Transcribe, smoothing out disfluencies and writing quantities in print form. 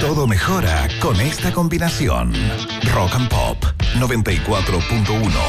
Todo mejora con esta combinación. Rock and Pop 94.1.